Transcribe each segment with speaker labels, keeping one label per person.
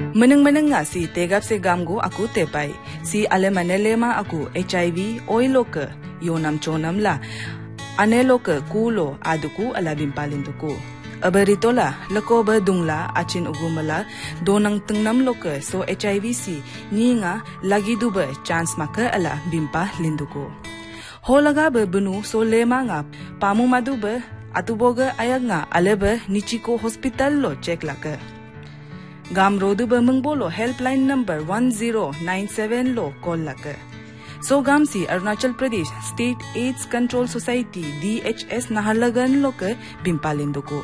Speaker 1: Meneng-meneng nga si tegap se gamgo aku tepai. Si alemanelema aku HIV oilo ke yonam chonam la. Anelo ke kulo aduku alabim palinduku. Abaritola lako ba dungla achin ugumala donang tengnam loke so HIV si ni nga lagi duba chance maka ala bimpa linduku. Holaga ba bunu so lema nga pamu madu ba atuboga ayag nga aleba nichiko hospital lo check laka. Gam rodu ba mengbolo helpline number 1097 lo call laka. So gam si Arunachal Pradesh State AIDS Control Society DHS Naharlagan lo ke bimpalindu ko.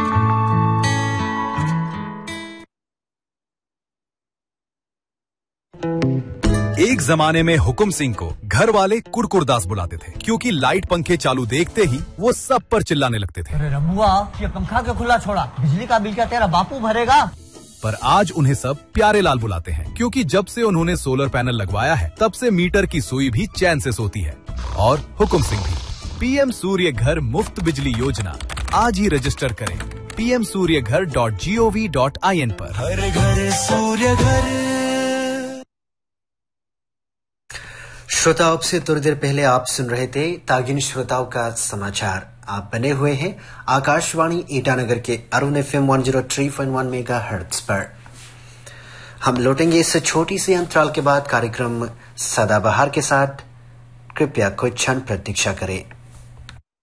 Speaker 2: एक जमाने में हुकुम सिंह को घर वाले कुरकुरदास बुलाते थे क्योंकि light पंखे चालू देखते ही वो सब पर चिल्लाने लगते थे।
Speaker 3: अरे रमुआ, ये पंखा क्यों खुला छोड़ा? बिजली का बिल क्या तेरा बापू भरेगा?
Speaker 2: पर आज उन्हें सब प्यारे लाल बुलाते हैं क्योंकि जब से उन्होंने सोलर पैनल लगवाया है तब से मीटर की सुई भी चैन से सोती है। और हुकुम सिंह भी। पीएम सूर्य घर मुफ्त बिजली योजना आज ही रजिस्टर करें pmsuryaghar.gov.in पर।
Speaker 4: हर घर सूर्य घर।
Speaker 5: श्रोताओं से थोड़ी देर पहले आप सुन रहे थे तागिन श्रोताओं का समाचार। आप बने हुए हैं आकाशवाणी ईटानगर के अरुण FM 103.1 मेगाहर्ट्ज पर। हम लौटेंगे इस छोटी सी अंतराल के बाद कार्यक्रम सदाबहार के साथ। कृपया कुछ क्षण प्रतीक्षा करें।